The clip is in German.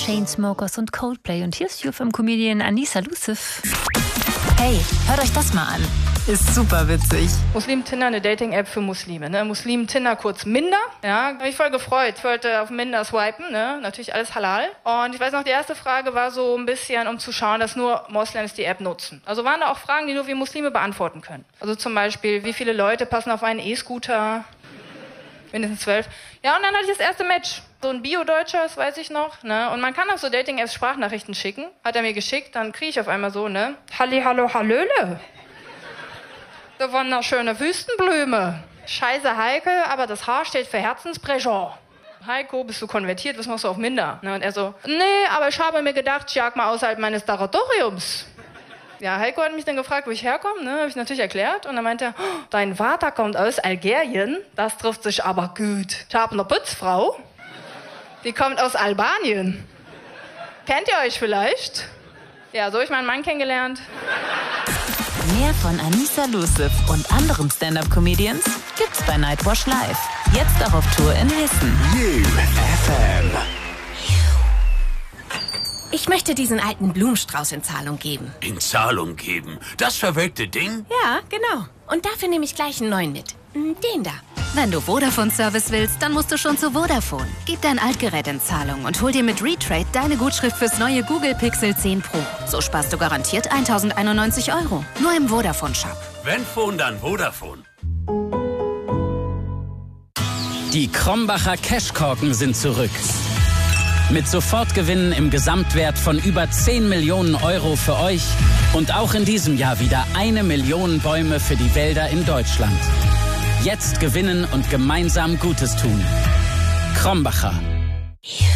Chainsmokers und Coldplay. Und hier ist UFM-Comedian Anissa Lusif. Hey, hört euch das mal an. Ist super witzig. Muslim-Tinder, eine Dating-App für Muslime. Ne? Muslim-Tinder, kurz Minder. Ja, hab mich voll gefreut. Ich wollte auf Minder swipen, ne? Natürlich alles halal. Und ich weiß noch, die erste Frage war so ein bisschen, um zu schauen, dass nur Moslems die App nutzen. Also waren da auch Fragen, die nur wir Muslime beantworten können. Also zum Beispiel, wie viele Leute passen auf einen E-Scooter? Mindestens 12. Ja, und dann hatte ich das erste Match. So ein Bio-Deutscher, das weiß ich noch. Ne? Und man kann auf so Dating-Apps Sprachnachrichten schicken. Hat er mir geschickt, dann kriege ich auf einmal so, ne? Halli, hallo, hallöle. So wunderschöne Wüstenblume. Scheiße Heike, aber das H steht für Herzensbrecher. Heiko, bist du konvertiert? Was machst du auf Minder? Ne? Und er so, nee, aber ich habe mir gedacht, ich jag mal außerhalb meines Territoriums. Ja, Heiko hat mich dann gefragt, wo ich herkomme, ne? Habe ich natürlich erklärt. Und dann meinte er, oh, dein Vater kommt aus Algerien, das trifft sich aber gut. Ich habe eine Putzfrau, die kommt aus Albanien. Kennt ihr euch vielleicht? Ja, so habe ich meinen Mann kennengelernt. Mehr von Anissa Lusif und anderen Stand-Up-Comedians gibt's bei Nightwash Live. Jetzt auch auf Tour in Hessen. UFM. Ich möchte diesen alten Blumenstrauß in Zahlung geben. In Zahlung geben? Das verwelkte Ding? Ja, genau. Und dafür nehme ich gleich einen neuen mit. Den da. Wenn du Vodafone-Service willst, dann musst du schon zu Vodafone. Gib dein Altgerät in Zahlung und hol dir mit Retrade deine Gutschrift fürs neue Google Pixel 10 Pro. So sparst du garantiert 1.091 €. Nur im Vodafone-Shop. Wenn Phone, dann Vodafone. Die Krombacher Cashkorken sind zurück. Mit Sofortgewinnen im Gesamtwert von über 10 Millionen € für euch und auch in diesem Jahr wieder 1 Million Bäume für die Wälder in Deutschland. Jetzt gewinnen und gemeinsam Gutes tun. Krombacher.